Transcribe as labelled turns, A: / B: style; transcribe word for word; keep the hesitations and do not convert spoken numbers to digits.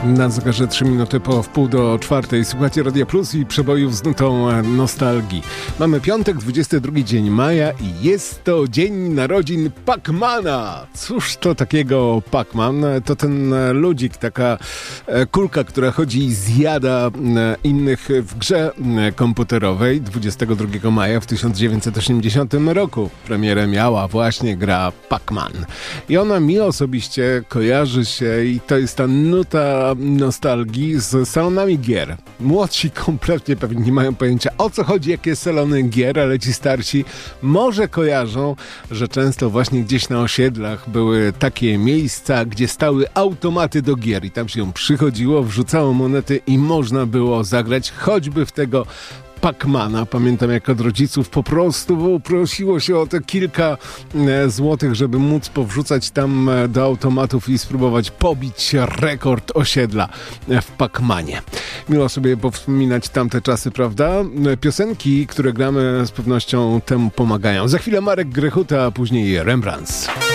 A: Na zegarze trzy minuty po wpół do czwartej. Słuchacie Radia Plus i przebojów z nutą nostalgii. Mamy piątek, dwudziesty drugi dzień maja i jest to dzień narodzin Pac-Mana. Cóż to takiego Pac-Man? To ten ludzik, taka kulka, która chodzi i zjada innych w grze komputerowej. dwudziestego drugiego maja w tysiąc dziewięćset osiemdziesiątym roku premierę miała właśnie gra Pac-Man. I ona mi osobiście kojarzy się i to jest ta nuta nostalgii z salonami gier. Młodsi kompletnie pewnie nie mają pojęcia, o co chodzi, jakie salony gier, ale ci starsi może kojarzą, że często właśnie gdzieś na osiedlach były takie miejsca, gdzie stały automaty do gier i tam się przychodziło, wrzucało monety i można było zagrać choćby w tego Pac-Mana. Pamiętam, jak od rodziców po prostu prosiło się o te kilka e, złotych, żeby móc powrzucać tam e, do automatów i spróbować pobić rekord osiedla e, w Pac-Manie. Miło sobie powspominać tamte czasy, prawda? Piosenki, które gramy, z pewnością temu pomagają. Za chwilę Marek Grechuta, a później Rembrandts.